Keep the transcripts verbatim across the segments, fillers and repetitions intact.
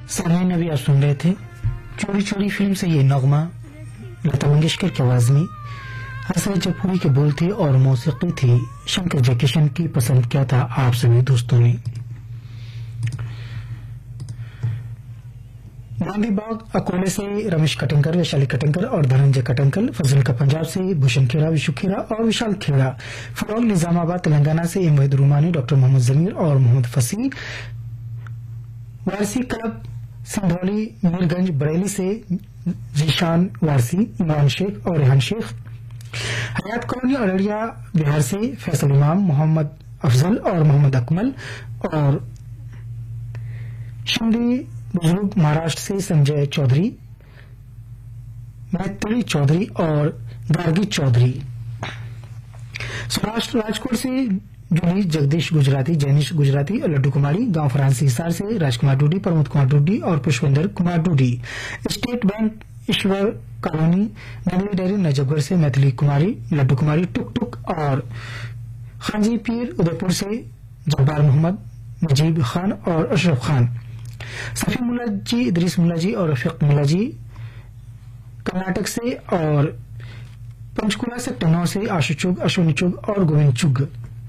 सामने अभी आप सुन रहे थे चोरी चोरी फिल्म से ये नगमा लता मंगेशकर की आवाज में हसरत जयपुरी के बोल थे और मौसीकी थी शंकर जयकिशन की। पसंद किया था आप सभी दोस्तों ने। गांधी बाग अकोले से रमेश कटंकर, वैशाली कटंकर और धनंजय कटंकर, फजल का पंजाब से भूषण खेड़ा, विशु खेड़ा और विशाल खेड़ा, फरोग निजामाबाद तेलंगाना से इमवहीद रूमानी, डॉक्टर मोहम्मद जमीर और मोहम्मद फसी, वारसी क्लब सिंधौली मीरगंज बरेली से जीशान वारसी, इमरान शेख और रेहान शेख, हयात कॉलोनी अररिया बिहार से फैसल इमाम, मोहम्मद अफजल और मोहम्मद अकमल, और शिंदे बुजुर्ग महाराष्ट्र से संजय चौधरी, मैत्री चौधरी और गार्गी चौधरी, सौराष्ट्र राजकोट से जूली जगदीश गुजराती, जैनिश गुजराती, लड्डू कुमारी, गांव फ्रांसी हिसार से राजकुमार डूडी, प्रमोद कुमार डूडी और पुष्पेंद्र कुमार डूडी, स्टेट बैंक ईश्वर कॉलोनी नगली डेरी नजफगढ़ से मैथिली कुमारी, लड्डू कुमारी, टुक टुक और खांजी पीर उदयपुर से जब्बार मोहम्मद, नजीब खान और अशरफ खान, सफी मुल्ला जी, इदरीस मुल्ला जी और रफीक मुल्ला जी कर्नाटक से, और पंचकुला से टनौ से आशु चुग, अश्विनी चुग और गोविंद चुग।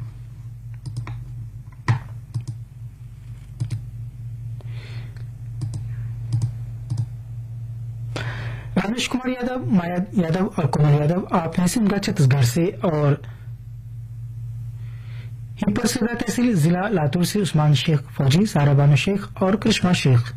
रमेश कुमार यादव, माया यादव और कुमार यादव आप हैं सिमगा छत्तीसगढ़ से, और हिपरसदा तहसील जिला लातूर से उस्मान शेख फौजी, सारा बानो शेख और कृष्णा शेख।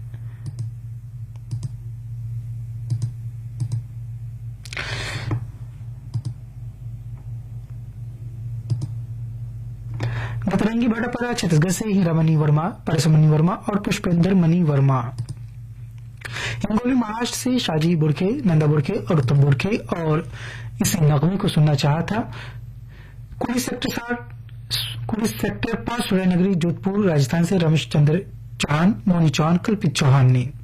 बतरंगी भाटापारा छत्तीसगढ़ से हीरामणि वर्मा, परसमणि वर्मा और पुष्पेंद्र मणि वर्मा। हिंगोली महाराष्ट्र से शाजी बुड़के, नंदा बुड़के और उत्तम बुड़के, और इस नगमे को सुनना चाहा था कुली सेक्टर साठ कुली सेक्टर पांच सूर्यनगरी जोधपुर राजस्थान से रमेश चंद्र चौहान, मोनी चौहान, कल्पित चौहान ने।